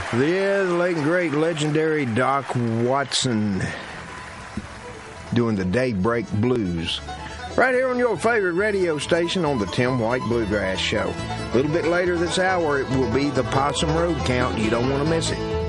The late and great legendary Doc Watson doing the Daybreak Blues. Right here on your favorite radio station on the Tim White Bluegrass Show. A little bit later this hour, it will be the Possum Road Count. You don't want to miss it.